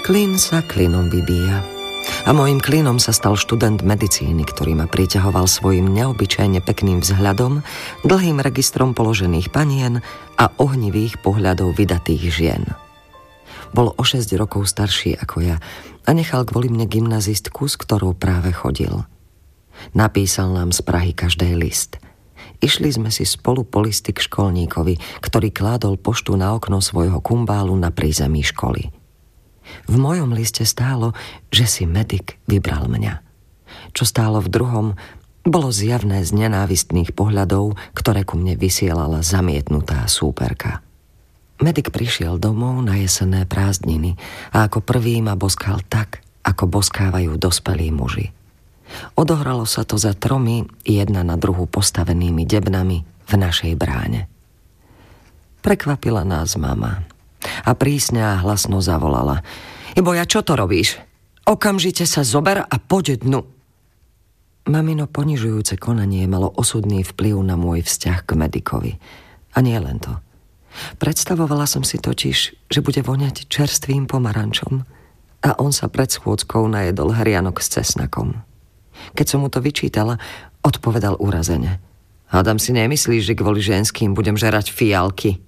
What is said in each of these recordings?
Klin sa klinom vybíja. A môjim klinom sa stal študent medicíny, ktorý ma priťahoval svojim neobyčajne pekným vzhľadom, dlhým registrom položených panien a ohnivých pohľadov vydatých žien. Bol o 6 rokov starší ako ja a nechal kvôli mne gymnazistku, s ktorou práve chodil. Napísal nám z Prahy každý list. Išli sme si spolu po listy k školníkovi, ktorý kládol poštu na okno svojho kumbálu na prízemí školy. V mojom liste stálo, že si medik vybral mňa. Čo stálo v druhom, bolo zjavné z nenávistných pohľadov, ktoré ku mne vysielala zamietnutá súperka. Medik prišiel domov na jesenné prázdniny a ako prvý ma boskal tak, ako boskávajú dospelí muži. Odohralo sa to za 3 jedna na druhu postavenými debnami v našej bráne. Prekvapila nás mama a prísne a hlasno zavolala: Iboja, čo to robíš? Okamžite sa zober a poď dnu. Mamino ponižujúce konanie malo osudný vplyv na môj vzťah k medikovi. A nie len to. Predstavovala som si totiž, že bude voňať čerstvým pomarančom a on sa pred schôdzkou najedol hrianok s cesnakom. Keď som mu to vyčítala, odpovedal urazene: Hádam si nemyslíš, že kvôli ženským budem žerať fialky?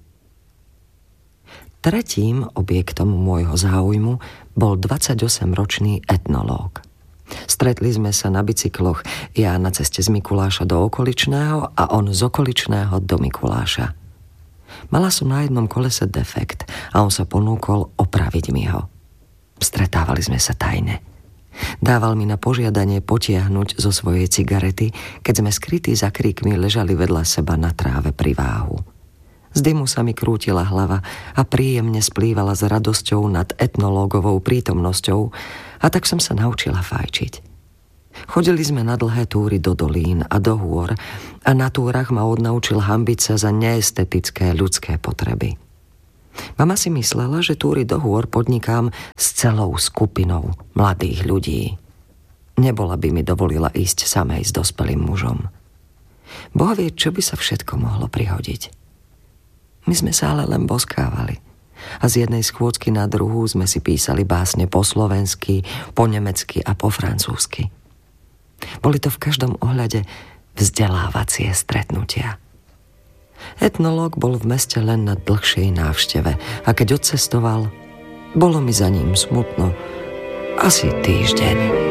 Tretím objektom môjho záujmu bol 28-ročný etnológ. Stretli sme sa na bicykloch, ja na ceste z Mikuláša do Okoličného a on z Okoličného do Mikuláša. Mala som na jednom kolese defekt a on sa ponúkol opraviť mi ho. Stretávali sme sa tajne. Dával mi na požiadanie potiahnuť zo svojej cigarety, keď sme skrytí za kríkmi ležali vedľa seba na tráve pri váhu. Z dymu sa mi krútila hlava a príjemne splývala s radosťou nad etnológovou prítomnosťou, a tak som sa naučila fajčiť. Chodili sme na dlhé túry do dolín a do hôr a na túrach ma odnaučil hanbiť sa za neestetické ľudské potreby. Mama si myslela, že túry do hôr podnikám s celou skupinou mladých ľudí. Nebola by mi dovolila ísť samej s dospelým mužom. Boh vie, čo by sa všetko mohlo prihodiť. My sme sa ale len boskávali a z jednej schôdzky na druhú sme si písali básne po slovensky, po nemecky a po francúzsky. Boli to v každom ohľade vzdelávacie stretnutia. Etnológ bol v meste len na dlhšej návšteve a keď odcestoval, bolo mi za ním smutno asi týždeň.